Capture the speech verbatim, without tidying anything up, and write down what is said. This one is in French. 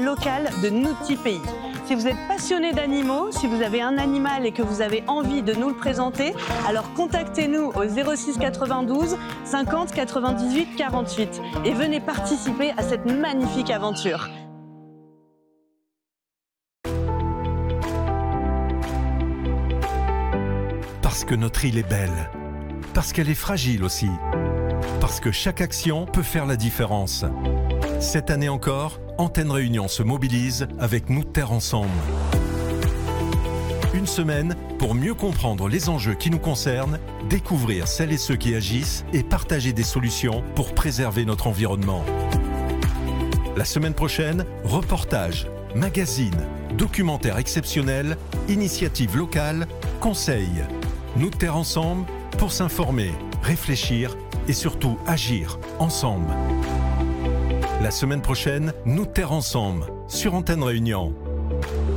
locale de nos petits pays. Si vous êtes passionné d'animaux, si vous avez un animal et que vous avez envie de nous le présenter, alors contactez-nous au zéro six quatre-vingt-douze cinquante quatre-vingt-dix-huit quarante-huit et venez participer à cette magnifique aventure. Parce que notre île est belle, parce qu'elle est fragile aussi, parce que chaque action peut faire la différence. Cette année encore, Antenne Réunion se mobilise avec Nous Terre Ensemble. Une semaine pour mieux comprendre les enjeux qui nous concernent, découvrir celles et ceux qui agissent et partager des solutions pour préserver notre environnement. La semaine prochaine, reportages, magazines, documentaires exceptionnels, initiatives locales, conseils. Nous Terre Ensemble pour s'informer, réfléchir et surtout agir ensemble. La semaine prochaine, Nous Terre Ensemble sur Antenne Réunion.